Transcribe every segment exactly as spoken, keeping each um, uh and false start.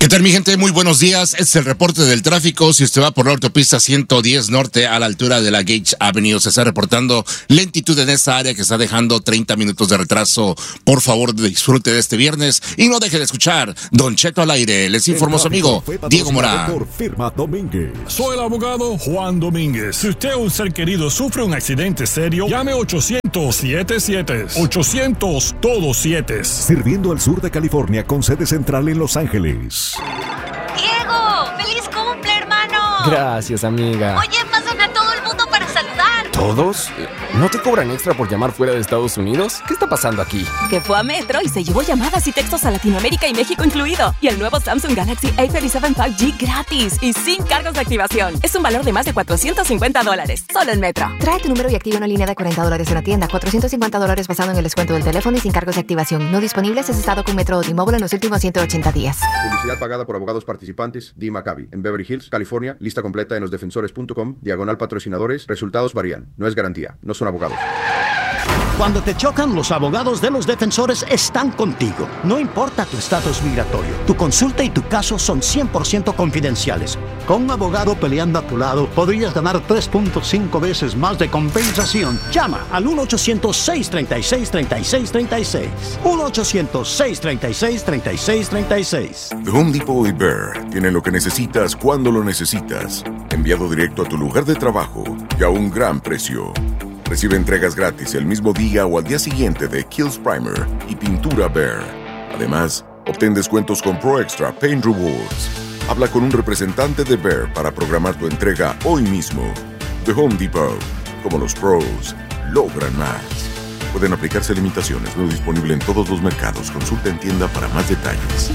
¿Qué tal, mi gente? Muy buenos días. Este es el reporte del tráfico. Si usted va por la autopista ciento diez Norte a la altura de la Gage Avenue, se está reportando lentitud en esta área que está dejando treinta minutos de retraso. Por favor, disfrute de este viernes y no deje de escuchar Don Cheto al aire. Les informó su amigo Diego Morán. Por Firma Domínguez. Soy el abogado Juan Domínguez. Si usted o un ser querido sufre un accidente serio, llame ochocientos siete siete. ochocientos todo siete. Sirviendo al sur de California con sede central en Los Ángeles. ¡Diego! ¡Feliz cumple, hermano! Gracias, amiga. Oye, pasan a todo el mundo para saludar. ¿Todos? ¿No te cobran extra por llamar fuera de Estados Unidos? ¿Qué está pasando aquí? Que fue a Metro y se llevó llamadas y textos a Latinoamérica y México incluido. Y el nuevo Samsung Galaxy A treinta y siete cinco G gratis y sin cargos de activación. Es un valor de más de cuatrocientos cincuenta dólares. Solo en Metro. Trae tu número y activa una línea de cuarenta dólares en la tienda. cuatrocientos cincuenta dólares basado en el descuento del teléfono y sin cargos de activación. No disponibles es estado con Metro o T-Mobile en los últimos ciento ochenta días. Publicidad pagada por abogados participantes. Dee Maccabi. En Beverly Hills, California. Lista completa en los defensores punto com. Diagonal patrocinadores. Resultados varían. No es garantía. No son abogados. Cuando te chocan, los abogados de los defensores están contigo. No importa tu estatus migratorio, tu consulta y tu caso son cien por ciento confidenciales. Con un abogado peleando a tu lado, podrías ganar tres punto cinco veces más de compensación. Llama al uno ochocientos seis treinta y seis treinta y seis treinta y seis. uno ochocientos seis treinta y seis treinta y seis treinta y seis. The Home Depot y Bear tienen lo que necesitas cuando lo necesitas. Enviado directo a tu lugar de trabajo y a un gran precio. Recibe entregas gratis el mismo día o al día siguiente de Kills Primer y Pintura Bear. Además, obtén descuentos con Pro Extra Paint Rewards. Habla con un representante de Bear para programar tu entrega hoy mismo. The Home Depot. Como los pros, logran más. Pueden aplicarse limitaciones. No disponible en todos los mercados. Consulta en tienda para más detalles.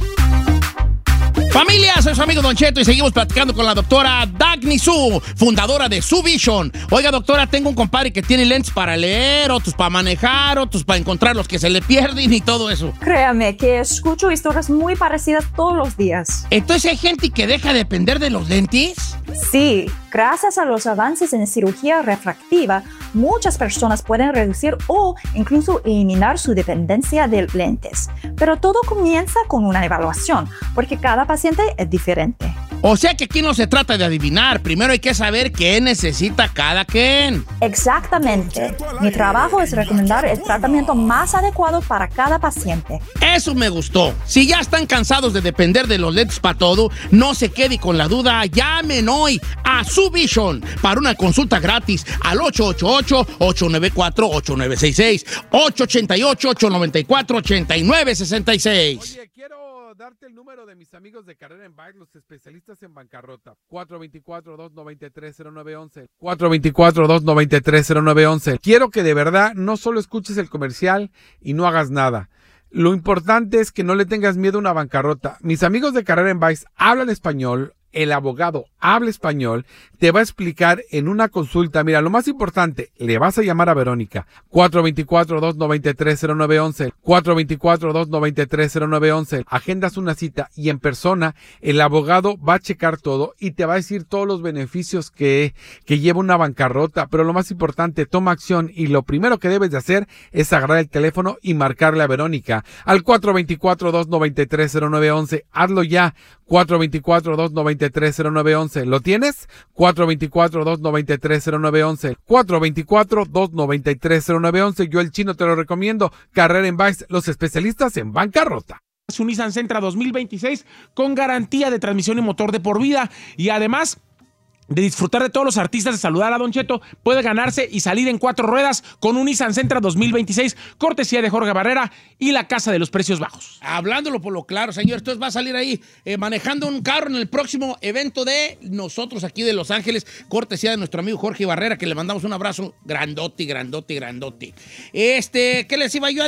Familia, soy su amigo Don Cheto y seguimos platicando con la doctora Dagny Su, fundadora de Su Vision. Oiga, doctora, tengo un compadre que tiene lentes para leer, otros para manejar, otros para encontrar los que se le pierden y todo eso. Créame que escucho historias muy parecidas todos los días. Entonces, ¿hay gente que deja de depender de los lentes? Sí, gracias a los avances en cirugía refractiva, muchas personas pueden reducir o incluso eliminar su dependencia de lentes. Pero todo comienza con una evaluación, porque cada paciente es diferente. O sea que aquí no se trata de adivinar. Primero hay que saber qué necesita cada quien. Exactamente. Mi trabajo es recomendar el tratamiento más adecuado para cada paciente. Eso me gustó. Si ya están cansados de depender de los lentes para todo, no se quede con la duda. Llamen hoy a Su Vision para una consulta gratis al ocho ocho ocho, ocho nueve cuatro, ocho nueve seis seis, ocho ocho ocho, ocho nueve cuatro, ocho nueve seis seis. Oye, quiero darte el número de mis amigos de Carrera en Bike, los especialistas en bancarrota. cuatro dos cuatro, dos nueve tres, cero nueve uno uno. cuatro dos cuatro, dos nueve tres, cero nueve uno uno. Quiero que de verdad no solo escuches el comercial y no hagas nada. Lo importante es que no le tengas miedo a una bancarrota. Mis amigos de Carrera en Bikes hablan español. El abogado habla español, te va a explicar en una consulta. Mira, lo más importante, le vas a llamar a Verónica. cuatro dos cuatro, dos nueve tres, cero nueve uno uno. cuatro dos cuatro, dos nueve tres, cero nueve uno uno. Agendas una cita y en persona el abogado va a checar todo y te va a decir todos los beneficios que, que lleva una bancarrota. Pero lo más importante, toma acción y lo primero que debes de hacer es agarrar el teléfono y marcarle a Verónica al cuatro dos cuatro, dos nueve tres, cero nueve uno uno. Hazlo ya. cuatro dos cuatro, dos nueve tres, cero nueve uno uno. ¿Lo tienes? cuatro dos cuatro, dos nueve tres, cero nueve uno uno. cuatro dos cuatro, dos nueve tres, cero nueve uno uno. Yo el chino te lo recomiendo. Carrera en Bikes, los especialistas en bancarrota. Un Nissan Sentra dos mil veintiséis con garantía de transmisión y motor de por vida. Y además de disfrutar de todos los artistas, de saludar a Don Cheto, puede ganarse y salir en cuatro ruedas con un Nissan Sentra dos mil veintiséis, cortesía de Jorge Barrera y la Casa de los Precios Bajos. Hablándolo por lo claro, señor, entonces va a salir ahí eh, manejando un carro en el próximo evento de nosotros aquí de Los Ángeles, cortesía de nuestro amigo Jorge Barrera, que le mandamos un abrazo grandote, grandote, grandote. Este, ¿qué les iba yo a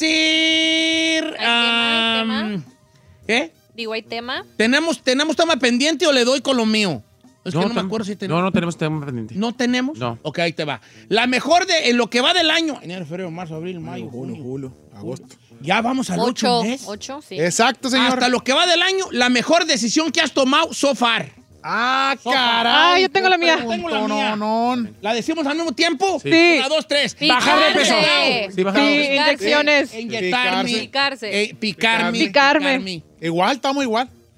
decir? ¿Hay tema, um, hay tema? ¿Qué? Digo, ¿hay tema? ¿Tenemos, ¿Tenemos tema pendiente o le doy con lo mío? Es no, que no me tem- acuerdo si tenemos. No, no tenemos tema pendiente. ¿No tenemos? No. Ok, ahí te va. La mejor de en lo que va del año. Enero, febrero, marzo, abril, mayo, Julio, junio, julio, agosto. Ya vamos al ocho. Ocho, ocho, sí. Exacto, señor. Hasta lo que va del año, la mejor decisión que has tomado so far. Ah, So far. caray. Ah, yo tengo la mía. Yo tengo la mía. No, no. ¿La decimos al mismo tiempo? Sí. Una, dos, tres. Picarse. Bajar de peso. Sí, bajar de Sí, peso. inyecciones. Inyectarme. Picarse. Eh, picarme. Picarme. picarme. Igual, estamos igual.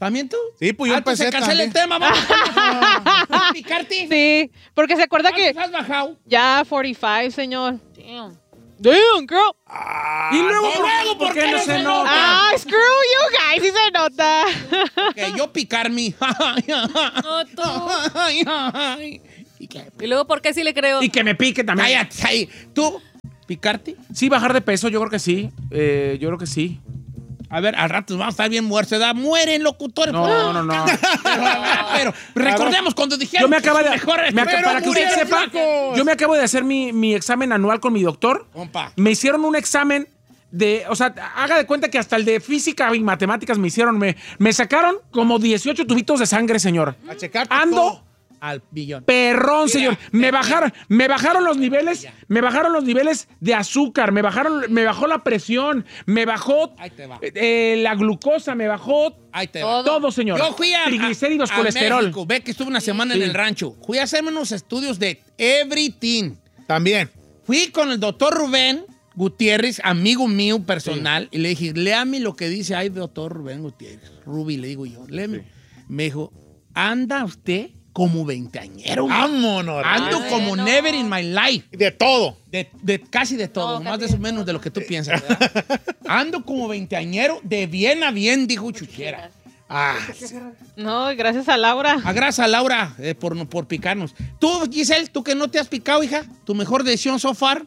¿También tú? Sí, pues yo Ah, entonces empecé se cancela el también. tema, vamos. ¿Vas a picarte? Sí, porque se acuerda que... ¿Cuántos has bajado? Ya cuarenta y cinco, señor. Damn. Damn, girl. Y luego, ¿por, luego, ¿por qué no se nota? Ah, screw you guys, sí se nota. Que yo picarme. No, tú. Ay, ay. ¿Y qué? Y luego, ¿por qué sí le creo? Y que me pique también. Cállate ahí. ¿Tú? ¿Picarte? Sí, bajar de peso, yo creo que sí. Eh, yo creo que sí. A ver, al rato vamos a estar bien muertos, ¿verdad? Mueren locutores. No, no, no. Pero, pero recordemos cuando dijeron Yo me acabo que de. su mejor me ac- pero para que usted murieron sepa, flacos. yo me acabo de hacer mi, mi examen anual con mi doctor. Compa. Me hicieron un examen de. O sea, haga de cuenta que hasta el de física y matemáticas me hicieron. Me, me sacaron como dieciocho tubitos de sangre, señor. A checar Ando. Al billón. Perrón, Mira, señor. Me bajaron, me bajaron los niveles, me bajaron los niveles de azúcar, me bajaron, me bajó la presión, me bajó Ahí te va. eh, la glucosa, me bajó Ahí te todo, va. todo, señor. Yo fui a, triglicéridos, a- a colesterol. México. Ve que estuve una semana Sí. en el rancho. Fui a hacerme unos estudios de everything. También. Fui con el doctor Rubén Gutiérrez, amigo mío personal, y le dije, léame lo que dice ahí, doctor Rubén Gutiérrez. Ruby, le digo yo, léame. Me dijo, anda usted como veinteañero. Vámonos. Ando Ay, como no. never in my life. De todo. De, de casi de todo, No, más casi de de eso menos de lo que tú piensas. ¿verdad? Ando como veinteañero de bien a bien, dijo Chuchera. Ah, No, gracias a Laura. a gracias a Laura eh, por, por picarnos. Tú, Giselle, tú que no te has picado, hija, tu mejor decisión so far.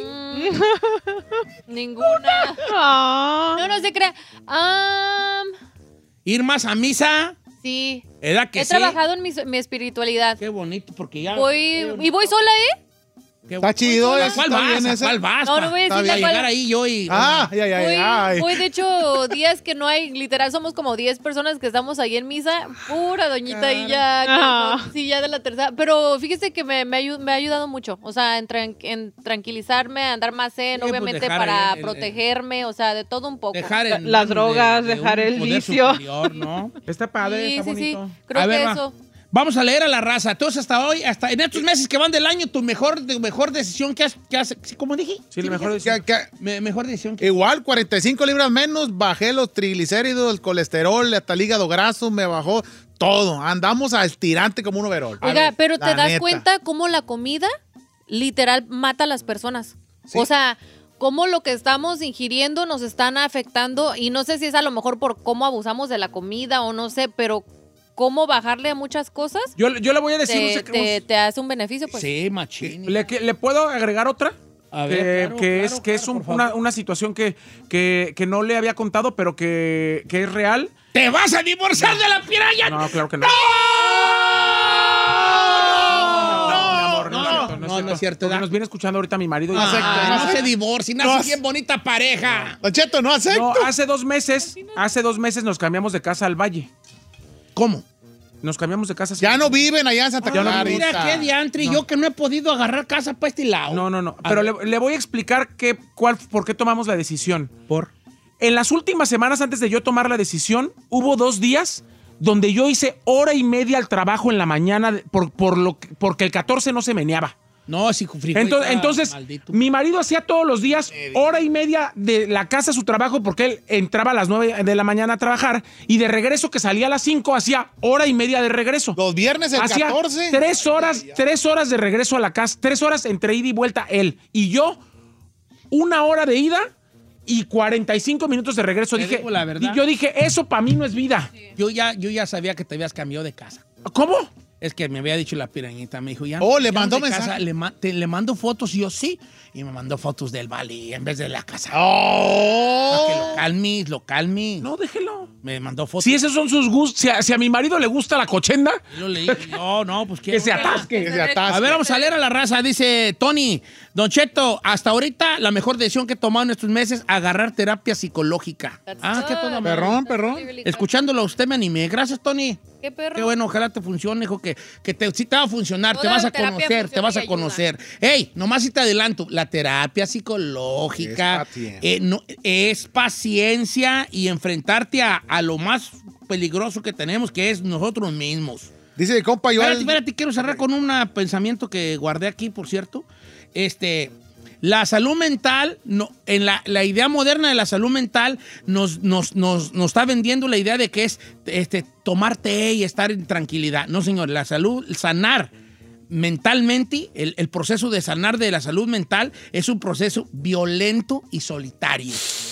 Ninguna. Ah. No, no se crea. Um, Ir más a misa. sí. ¿Edad que He sí? trabajado en mi, mi espiritualidad. Qué bonito, porque ya. Voy, y voy sola, ¿eh? Qué Está bonito. chido. ¿A está cuál bien vas? ¿A ese. cuál vas? No, no voy a pa- decir pa la cual. llegar ahí yo y. Ah, ay, ay, ay, Voy, ay. voy, de hecho, días que no hay, literal, somos como diez personas que estamos ahí en misa. Pura doñita y ya. que Ah. no- sí, ya de la tercera. Pero fíjese que me, me, ayu- me ha ayudado mucho. O sea, en, tran- en tranquilizarme, a andar más zen, pues, obviamente dejar para el- el- protegerme. O sea, de todo un poco. Dejar en Las manos drogas, de- de dejar un el poder vicio. superior, ¿no? Está padre, Sí, está sí, sí. bonito. Creo A que ver, va. eso. Vamos a leer a la raza. Entonces, hasta hoy, hasta en estos meses que van del año, tu mejor, de- mejor decisión que has, que has ¿sí, ¿cómo dije? Sí, la mejor dije? decisión. Que- que- Me- mejor decisión que... Igual, cuarenta y cinco libras menos, bajé los triglicéridos, el colesterol, hasta el hígado graso, me bajó todo. Andamos al estirante como un overol. Oiga, pero te la das neta. cuenta cómo la comida literal mata a las personas. Sí. O sea, cómo lo que estamos ingiriendo nos están afectando y no sé si es a lo mejor por cómo abusamos de la comida o no sé, pero cómo bajarle a muchas cosas Yo, yo le voy a decir un te, sec- te- te hace un beneficio, pues. Sí, machín. ¿Le, que- ¿Le puedo agregar otra? A que ver, claro, que claro, es, que es claro, un- por una, favor. una situación que, que, que no le había contado, pero que, que es real. ¿Te vas a divorciar de la piraña? No, claro que no. ¡No! mi amor, No, es cierto, no, no es cierto, Porque ¿verdad? nos viene escuchando ahorita mi marido. y- Ah, acepto, no no se acepto. divorcien, No nace acepto. bien bonita pareja. Don Cheto, no acepto. No, hace dos meses, hace dos meses nos cambiamos de casa al Valle. ¿Cómo? Nos cambiamos de casa. Ya no viven allá en Santa Ya no Clara. viven. Mira qué diantri, yo que no he podido agarrar casa para este lado. No, no, no. A Pero ver. le, le voy a explicar qué, cuál, por qué tomamos la decisión. ¿Por? En las últimas semanas antes de yo tomar la decisión, hubo dos días donde yo hice hora y media al trabajo en la mañana de- por, por lo que- porque el catorce no se meneaba. No, si frijol Entonces, está entonces maldito. mi marido hacía todos los días hora y media de la casa a su trabajo porque él entraba a las nueve de la mañana a trabajar y de regreso que salía a las cinco hacía hora y media de regreso. Los viernes el Hacía catorce. tres horas, tres horas de regreso a la casa, tres horas entre ida y vuelta él. Y yo, una hora de ida y cuarenta y cinco minutos de regreso. Te Dije, digo la verdad. y yo dije, eso para mí no es vida. Yo ya, yo ya sabía que te habías cambiado de casa. ¿Cómo? Es que me había dicho la pirañita, me dijo, ya. Oh, le ya mandó de mensaje. casa, le, ma- te- le mando fotos y yo sí. Y me mandó fotos del Bali en vez de la casa. Oh. Para que lo calmes, lo calmes. No, déjelo. Me mandó fotos. Si esos son sus gustos, si a, si a mi marido le gusta la cochenda, Y yo le dije, no, no, pues que se atasque. Que se atasque. A ver, vamos a leer a la raza. Dice Tony, Don Cheto, hasta ahorita la mejor decisión que he tomado en estos meses, agarrar terapia psicológica. That's Ah, qué good. toda madre. Perrón, That's perrón. really, really good. Escuchándolo a usted me animé. Gracias, Tony. Qué perro. Qué bueno, ojalá te funcione, hijo, que, que te, sí te va a funcionar, te Toda vas a terapia conocer, te funciona vas y a ayuda. conocer. Ey, nomás si te adelanto, la terapia psicológica Es paciencia. eh, no, es paciencia y enfrentarte a, a lo más peligroso que tenemos, que es nosotros mismos. Dice el compa, yo. Espérate, al- espérate, quiero cerrar con un pensamiento que guardé aquí, por cierto. Este, La salud mental, no, en la, la idea moderna de la salud mental nos, nos, nos, nos está vendiendo la idea de que es este, tomar té y estar en tranquilidad. No, señor, la salud, sanar mentalmente, el, el proceso de sanar de la salud mental es un proceso violento y solitario.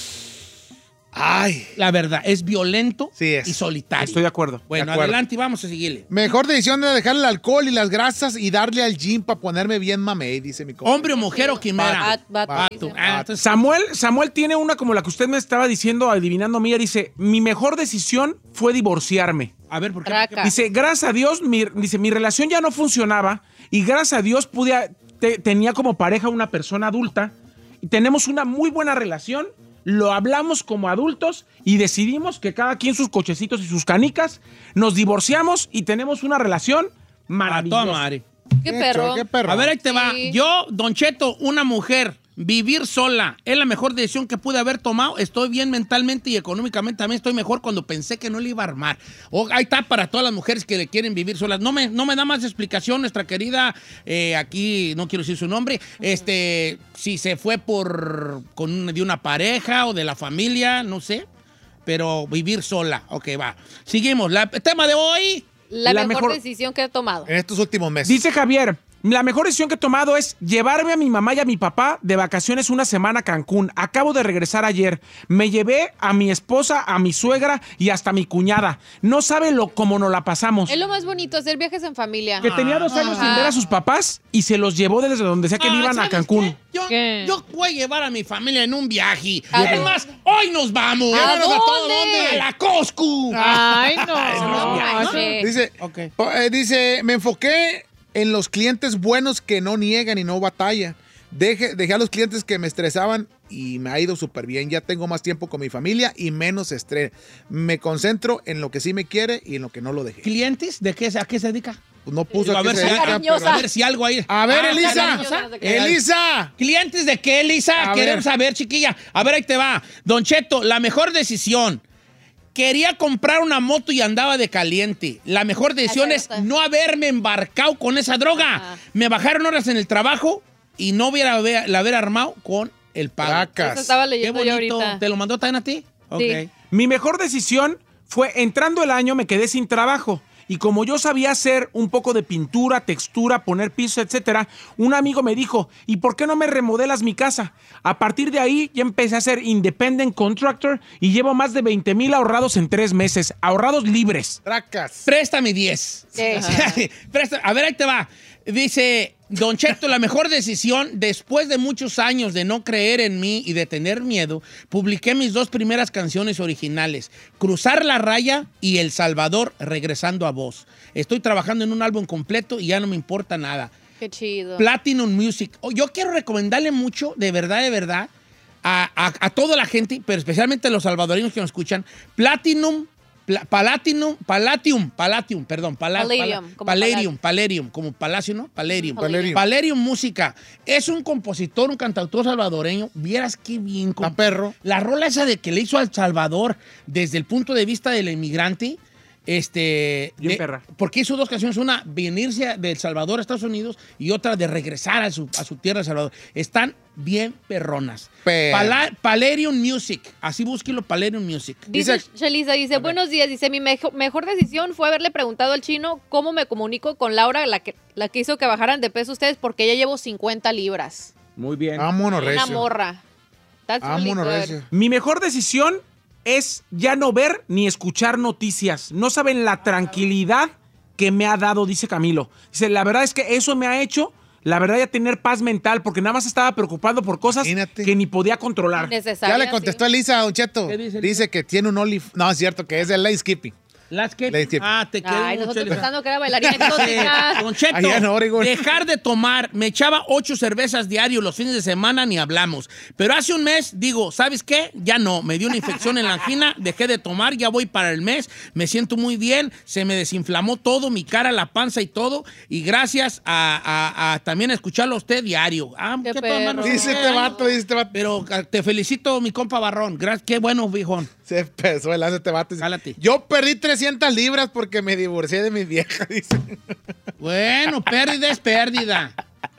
Ay. La verdad, es violento sí es. y solitario. Estoy de acuerdo. Bueno, de acuerdo. adelante y vamos a seguirle. Mejor decisión de dejar el alcohol y las grasas y darle al gym para ponerme bien mamey, dice mi compa. ¿Hombre o mujer o quimera? Vato, Vato. Ah, entonces- Samuel, Samuel tiene una como la que usted me estaba diciendo, adivinando mía. Dice, mi mejor decisión fue divorciarme. A ver, ¿por qué? Traca. Dice, gracias a Dios, mi, dice, mi relación ya no funcionaba y gracias a Dios pude, a- te- tenía como pareja una persona adulta y tenemos una muy buena relación. Lo hablamos como adultos y decidimos que cada quien sus cochecitos y sus canicas, nos divorciamos y tenemos una relación maravillosa. A toda madre. Qué perro. Qué perro. A ver, ahí te va. Sí. Yo, Don Cheto, una mujer, vivir sola, es la mejor decisión que pude haber tomado. Estoy bien mentalmente y económicamente también estoy mejor cuando pensé que no le iba a armar. O, ahí está para todas las mujeres que le quieren vivir solas. No me, no me da más explicación nuestra querida, eh, aquí no quiero decir su nombre, este, si se fue por con una- de una pareja o de la familia, no sé. Pero vivir sola. Ok, va. Seguimos. La, el tema de hoy. La, La mejor, mejor- decisión que he tomado. En estos últimos meses. Dice Javier, la mejor decisión que he tomado es llevarme a mi mamá y a mi papá de vacaciones una semana a Cancún. Acabo de regresar ayer. Me llevé a mi esposa, a mi suegra y hasta a mi cuñada. No sabe lo cómo nos la pasamos. Es lo más bonito, hacer viajes en familia. Que tenía dos años sin ver a sus papás y se los llevó desde donde sea que Ah, vivan a ¿sabes Cancún. qué? Yo, ¿Qué? yo voy a llevar a mi familia en un viaje. ¿A Además, hoy nos vamos. ¿A Llévanos a todo dónde? dónde. A la Coscu. Ay, no. No, manches. Dice, Ok. oh, eh, dice, me enfoqué en los clientes buenos que no niegan y no batallan. Deje- dejé a los clientes que me estresaban y me ha ido súper bien. Ya tengo más tiempo con mi familia y menos estrés. Me concentro en lo que sí me quiere y en lo que no lo dejé. ¿Clientes? ¿De qué, a qué se dedica? Pues no puso a, a qué ver se si, dedica, a, pero- a ver si algo ahí. A ver, Ah, Elisa. cariñosa. Elisa. ¿Clientes de qué, Elisa? A Queremos ver. saber, chiquilla. A ver, ahí te va. Don Cheto, la mejor decisión. Quería comprar una moto y andaba de caliente. La mejor decisión Ay, es está. no haberme embarcado con esa droga. Ajá. Me bajaron horas en el trabajo y no hubiera haber- la haber armado con el pago. Tracas. Eso estaba Qué leyendo yo bonito. ahorita. ¿Te lo mandó también a ti? Ok. Sí. Mi mejor decisión fue, entrando el año, me quedé sin trabajo. Y como yo sabía hacer un poco de pintura, textura, poner piso, etcétera, un amigo me dijo, ¿y por qué no me remodelas mi casa? A partir de ahí ya empecé a ser independent contractor y llevo más de veinte mil ahorrados en tres meses, ahorrados libres. Tracas. Préstame diez. Sí. Préstame. A ver, ahí te va. Dice, Don Cheto, la mejor decisión, después de muchos años de no creer en mí y de tener miedo, publiqué mis dos primeras canciones originales, Cruzar la Raya y El Salvador, Regresando a Vos. Estoy trabajando en un álbum completo y ya no me importa nada. Qué chido. Platinum Music. Oh, yo quiero recomendarle mucho, de verdad, de verdad, a, a- a toda la gente, pero especialmente a los salvadoreños que nos escuchan, Platinum, pla- Palatinum, Palatium, Palatium, perdón, pala- Palladium, pala- como Palladium, Palladium, como Palacio, ¿no? Palladium. Palladium. Palladium Música. Es un compositor, un cantautor salvadoreño. Vieras qué bien. Está perro. La rola esa de que le hizo al Salvador desde el punto de vista del inmigrante, este... Bien de- perra. porque hizo dos canciones, una venirse de El Salvador a Estados Unidos y otra de regresar a su, a su tierra, El Salvador. Están bien perronas. Per- Pala- Palladium Music, así búsquelo, Palladium Music. Dice, Dice- Shelisa, dice, buenos días, dice, mi mejo- mejor decisión fue haberle preguntado al chino cómo me comunico con Laura, la que, la que hizo que bajaran de peso ustedes, porque ya llevo cincuenta libras. Muy bien. Vámonos, Una recio. morra. That's really Vámonos, good. recio. Mi mejor decisión es ya no ver ni escuchar noticias. No saben la tranquilidad que me ha dado, dice Camilo. Dice, la verdad es que eso me ha hecho, la verdad, ya tener paz mental, porque nada más estaba preocupado por cosas Imagínate. que ni podía controlar. Necesaria, Ya le contestó Elisa, Don Cheto. ¿Qué dice Dice, Elisa? que tiene un Only... No, es cierto, que es el landscaping. Landscape. Landscape. Ah, te sí. quiero Ay, mucho, nosotros Elisa. pensando que era bailarina exótica. Don Cheto, Allá en Oregon. dejar de tomar. Me echaba ocho cervezas diario los fines de semana, ni hablamos. Pero hace un mes, digo, ¿sabes qué? Ya no. Me dio una infección en la angina, dejé de tomar, ya voy para el mes. Me siento muy bien, se me desinflamó todo, mi cara, la panza y todo. Y gracias a, a- a también a escucharlo a usted diario. Ah, Qué qué toda perro. madre. Dice este vato, dice este vato. Pero ah, te felicito, mi compa Barrón. Gracias, qué bueno, viejón. Se empezó el este vato. Dice, Jálate. yo perdí trescientas libras porque me divorcié de mi vieja, dice. Bueno, pérdida es pérdida.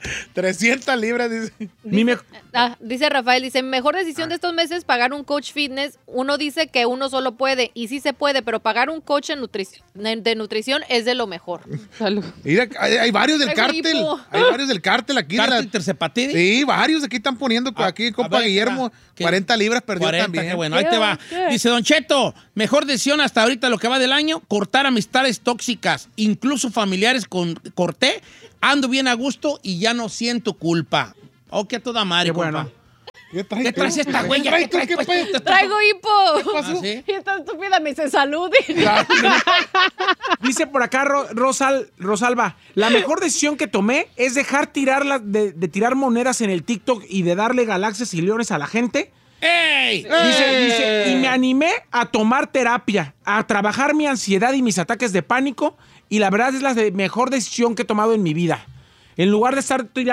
trescientas libras, dice. Dice, ah, dice Rafael, dice, mejor decisión de estos meses pagar un coach fitness. Uno dice que uno solo puede, y sí se puede, pero pagar un coach en nutrición, de nutrición es de lo mejor. Salud. Mira, hay, hay varios del Traigo cártel. hipo. Hay varios del cártel aquí. ¿Cártel de la- Tercepatide? Sí, varios. Aquí están poniendo, A- aquí a compa ver, Guillermo, ¿qué? cuarenta libras perdió cuarenta, también. qué bueno, ahí te va. Dice Don Cheto, mejor decisión hasta ahorita lo que va del año, cortar amistades tóxicas, incluso familiares con corté, ando bien a gusto y ya no siento culpa. Oh, que a toda madre, Qué compa. bueno. ¿Qué traes ¿Qué tú? traes esta ¿Qué huella? traes ¿Qué tú? traes ¿Qué puesto? pe- Te- Traigo hipo. ¿Ah, sí? Y esta estúpida me dice salud. Dice por acá Ro- Rosal, Rosalba, la mejor decisión que tomé es dejar tirar la- de, de tirar monedas en el TikTok y de darle galaxias y leones a la gente. ¡Ey! Dice, dice, y me animé a tomar terapia, a trabajar mi ansiedad y mis ataques de pánico, y la verdad es la de- mejor decisión que he tomado en mi vida. En lugar de estar tirando